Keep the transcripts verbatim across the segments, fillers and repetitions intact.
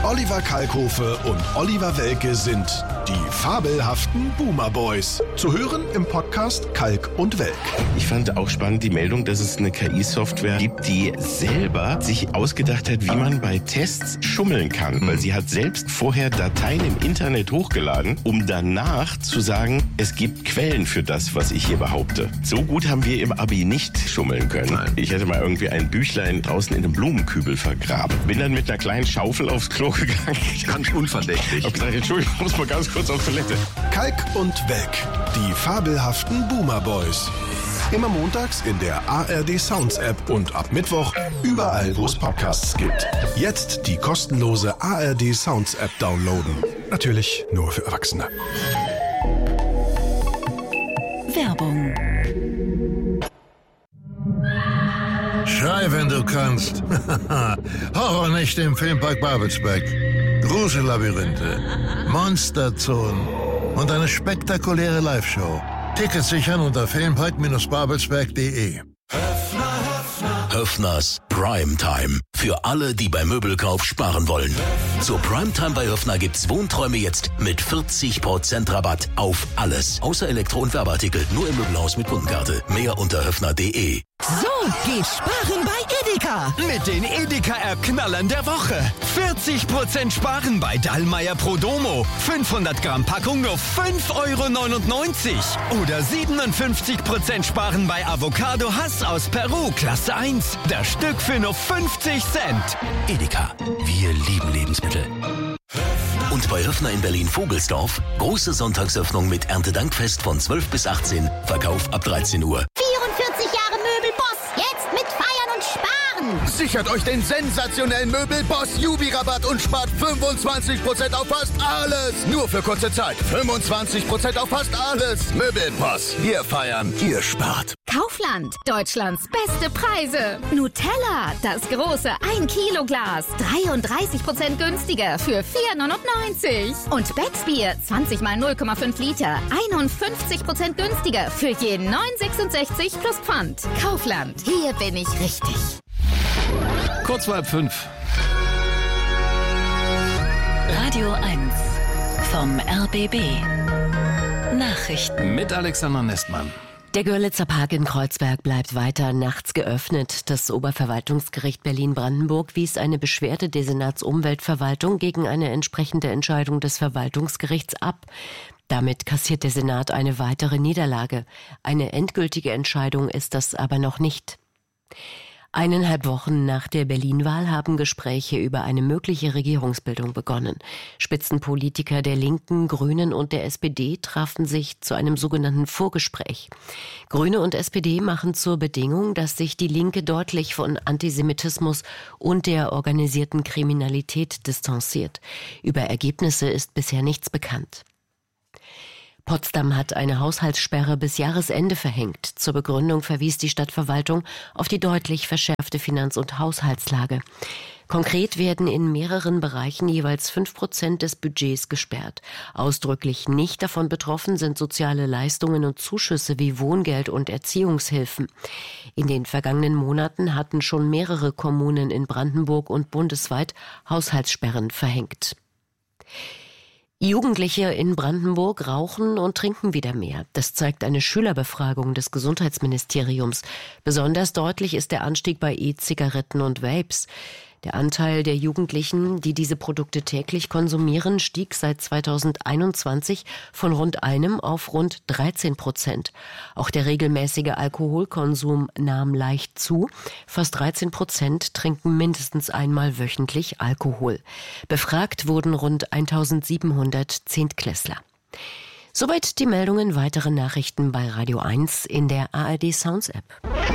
Oliver Kalkofe und Oliver Welke sind die fabelhaften Boomer Boys. Zu hören im Podcast Kalk und Welk. Ich fand auch spannend die Meldung, dass es eine K I-Software gibt, die selber sich ausgedacht hat, wie man bei Tests schummeln kann. Weil sie hat selbst vorher Dateien im Internet hochgeladen, um danach zu sagen, es gibt Quellen für das, was ich hier behaupte. So gut haben wir im Abi nicht schummeln können. Nein. Ich hätte mal irgendwie ein Büchlein draußen in einem Blumenkübel vergraben. Bin dann mit einer kleinen Schaufel aufs Klo gegangen. Ganz unverdächtig. Hab gesagt, Entschuldigung, ich muss mal ganz kurz auf Toilette. Kalk und Welk, die fabelhaften Boomer Boys. Immer montags in der A R D Sounds App und ab Mittwoch überall, wo es Podcasts gibt. Jetzt die kostenlose A R D Sounds App downloaden. Natürlich nur für Erwachsene. Werbung. Schrei, wenn du kannst. Horrornächte im Filmpark Babelsberg. Grusellabyrinthe, Monsterzonen und eine spektakuläre Live-Show. Tickets sichern unter filmpark babelsberg punkt de. Höffners Primetime. Für alle, die beim Möbelkauf sparen wollen. Zur Primetime bei Höffner gibt's Wohnträume jetzt mit vierzig Prozent Rabatt auf alles. Außer Elektro- und Werbeartikel. Nur im Möbelhaus mit Kundenkarte. Mehr unter höffner punkt de. So geht Sparen bei Edeka. Mit den Edeka-Knallern der Woche. vierzig Prozent Sparen bei Dallmayr Prodomo. fünfhundert Gramm Packung nur fünf Euro neunundneunzig. Oder siebenundfünfzig Prozent Sparen bei Avocado Hass aus Peru, Klasse eins. Das Stück für nur fünfzig Cent. Edeka. Wir lieben Lebensmittel. Und bei Höffner in Berlin-Vogelsdorf große Sonntagsöffnung mit Erntedankfest von zwölf bis achtzehn. Verkauf ab dreizehn Uhr. vierundvierzig Jahre Möbelboss. Jetzt mit Feiern und Sparen. Sichert euch den sensationellen Möbelboss Jubi-Rabatt und spart fünfundzwanzig Prozent auf fast alles. Nur für kurze Zeit. fünfundzwanzig Prozent auf fast alles. Möbelboss. Wir feiern, ihr spart. Kaufland. Deutschlands beste Preise. Nutella. Das große ein Kilo Glas. dreiunddreißig Prozent günstiger für vier neunundneunzig. Und Becksbier. zwanzig mal null Komma fünf Liter. einundfünfzig Prozent günstiger für jeden neun sechsundsechzig plus Pfand. Kaufland. Hier bin ich richtig. Kurz vor halb fünf. Radio eins vom R B B. Nachrichten. Mit Alexander Nestmann. Der Görlitzer Park in Kreuzberg bleibt weiter nachts geöffnet. Das Oberverwaltungsgericht Berlin-Brandenburg wies eine Beschwerde der Senatsumweltverwaltung gegen eine entsprechende Entscheidung des Verwaltungsgerichts ab. Damit kassiert der Senat eine weitere Niederlage. Eine endgültige Entscheidung ist das aber noch nicht. Eineinhalb Wochen nach der Berlin-Wahl haben Gespräche über eine mögliche Regierungsbildung begonnen. Spitzenpolitiker der Linken, Grünen und der S P D trafen sich zu einem sogenannten Vorgespräch. Grüne und S P D machen zur Bedingung, dass sich die Linke deutlich von Antisemitismus und der organisierten Kriminalität distanziert. Über Ergebnisse ist bisher nichts bekannt. Potsdam hat eine Haushaltssperre bis Jahresende verhängt. Zur Begründung verwies die Stadtverwaltung auf die deutlich verschärfte Finanz- und Haushaltslage. Konkret werden in mehreren Bereichen jeweils fünf Prozent des Budgets gesperrt. Ausdrücklich nicht davon betroffen sind soziale Leistungen und Zuschüsse wie Wohngeld und Erziehungshilfen. In den vergangenen Monaten hatten schon mehrere Kommunen in Brandenburg und bundesweit Haushaltssperren verhängt. Jugendliche in Brandenburg rauchen und trinken wieder mehr. Das zeigt eine Schülerbefragung des Gesundheitsministeriums. Besonders deutlich ist der Anstieg bei E-Zigaretten und Vapes. Der Anteil der Jugendlichen, die diese Produkte täglich konsumieren, stieg seit zweitausendeinundzwanzig von rund einem auf rund dreizehn Prozent. Auch der regelmäßige Alkoholkonsum nahm leicht zu. Fast dreizehn Prozent trinken mindestens einmal wöchentlich Alkohol. Befragt wurden rund eintausendsiebenhundert Zehntklässler. Soweit die Meldungen. Weitere Nachrichten bei Radio eins in der A R D Sounds App.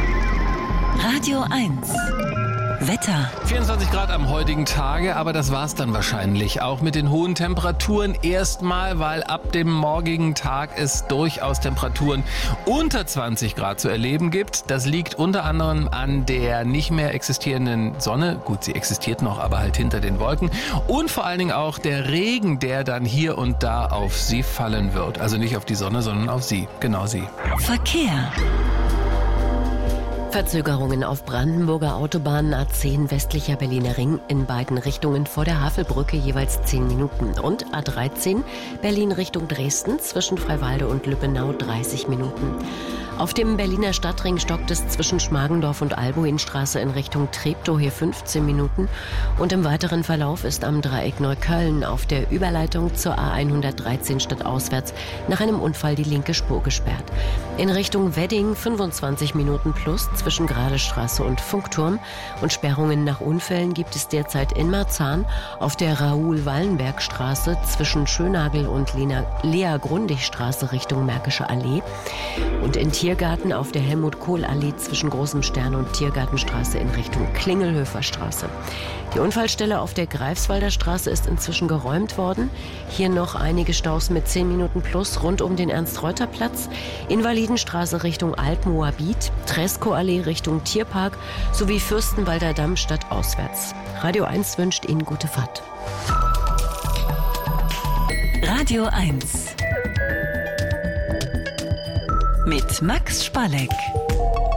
Radio eins. Wetter. vierundzwanzig Grad am heutigen Tage, aber das war's dann wahrscheinlich. Auch mit den hohen Temperaturen erstmal, weil ab dem morgigen Tag es durchaus Temperaturen unter zwanzig Grad zu erleben gibt. Das liegt unter anderem an der nicht mehr existierenden Sonne. Gut, sie existiert noch, aber halt hinter den Wolken. Und vor allen Dingen auch der Regen, der dann hier und da auf sie fallen wird. Also nicht auf die Sonne, sondern auf sie. Genau sie. Verkehr. Verzögerungen auf Brandenburger Autobahnen A zehn westlicher Berliner Ring in beiden Richtungen vor der Havelbrücke jeweils zehn Minuten und A dreizehn Berlin Richtung Dresden zwischen Freiwalde und Lübbenau dreißig Minuten. Auf dem Berliner Stadtring stockt es zwischen Schmargendorf und Albuinstraße in Richtung Treptow hier fünfzehn Minuten und im weiteren Verlauf ist am Dreieck Neukölln auf der Überleitung zur A hundertdreizehn stadtauswärts nach einem Unfall die linke Spur gesperrt. In Richtung Wedding fünfundzwanzig Minuten plus zwischen Gradestraße und Funkturm und Sperrungen nach Unfällen gibt es derzeit in Marzahn auf der Raoul-Wallenberg-Straße zwischen Schönagel und Lea-Grundig-Straße Richtung Märkische Allee und in Tiergarten auf der Helmut-Kohl-Allee zwischen Großem Stern und Tiergartenstraße in Richtung Klingelhöfer Straße. Die Unfallstelle auf der Greifswalder Straße ist inzwischen geräumt worden. Hier noch einige Staus mit zehn Minuten plus rund um den Ernst-Reuter-Platz, Invalidenstraße Richtung Altmoabit, Tresco-Allee Richtung Tierpark sowie Fürstenwalder Damm stadtauswärts. Radio eins wünscht Ihnen gute Fahrt. Radio eins mit Max Spalleck.